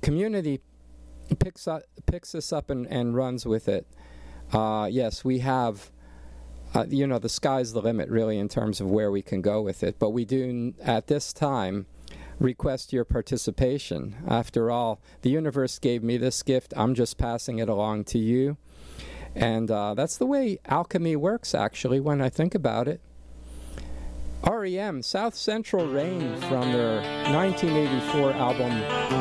community picks this up and runs with it. Yes, we have, the sky's the limit, really, in terms of where we can go with it. But we do, at this time, request your participation. After all, the universe gave me this gift. I'm just passing it along to you. And that's the way alchemy works, actually, when I think about it. REM, South Central Rain, from their 1984 album